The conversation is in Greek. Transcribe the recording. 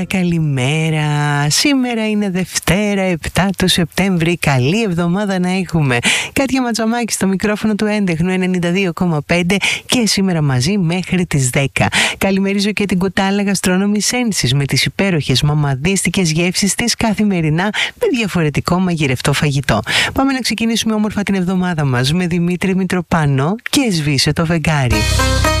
καλημέρα. Σήμερα είναι Δευτέρα, 7 του Σεπτέμβρη. Καλή εβδομάδα να έχουμε. Κάτια Ματσαμάκη στο μικρόφωνο του έντεχνου 92,5 και σήμερα μαζί μέχρι τις 10. Καλημερίζω και την Κουτάλα Γαστρόνομη Senses με τις υπέροχες μαμαδίστικες γεύσεις της καθημερινά με διαφορετικό μαγειρευτό φαγητό. Πάμε να ξεκινήσουμε όμορφα την εβδομάδα μας με Δημήτρη Μητροπάνο και σβήσε το φεγγάρι.